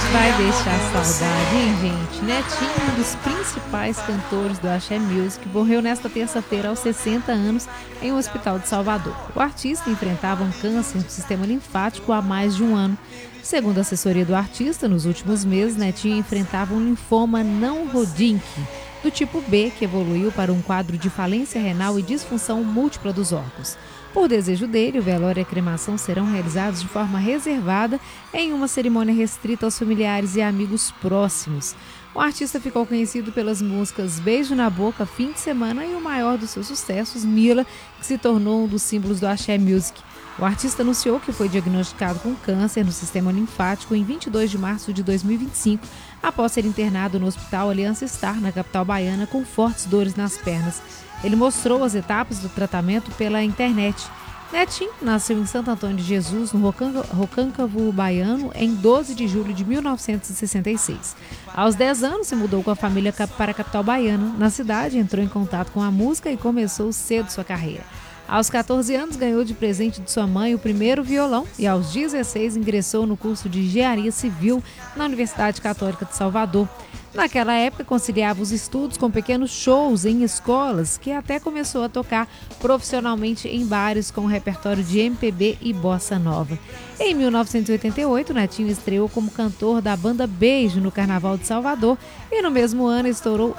Vai deixar saudade, hein, gente? Netinho, um dos principais cantores do Axé Music, morreu nesta terça-feira aos 60 anos em um hospital de Salvador. O artista enfrentava um câncer no sistema linfático há mais de um ano. Segundo a assessoria do artista, nos últimos meses, Netinho enfrentava um linfoma não Hodgkin, do tipo B, que evoluiu para um quadro de falência renal e disfunção múltipla dos órgãos. Por desejo dele, o velório e a cremação serão realizados de forma reservada em uma cerimônia restrita aos familiares e amigos próximos. O artista ficou conhecido pelas músicas Beijo na Boca, Fim de Semana e o maior dos seus sucessos, Mila, que se tornou um dos símbolos do Axé Music. O artista anunciou que foi diagnosticado com câncer no sistema linfático em 22 de março de 2025, após ser internado no Hospital Aliança Star, na capital baiana, com fortes dores nas pernas. Ele mostrou as etapas do tratamento pela internet. Netinho nasceu em Santo Antônio de Jesus, no Recôncavo Baiano, em 12 de julho de 1966. Aos 10 anos, se mudou com a família para a capital baiana. Na cidade, entrou em contato com a música e começou cedo sua carreira. Aos 14 anos, ganhou de presente de sua mãe o primeiro violão e, aos 16, ingressou no curso de Engenharia Civil na Universidade Católica de Salvador. Naquela época, conciliava os estudos com pequenos shows em escolas, que até começou a tocar profissionalmente em bares com um repertório de MPB e bossa nova. Em 1988, Netinho estreou como cantor da banda Beijo no Carnaval de Salvador e no mesmo ano estourou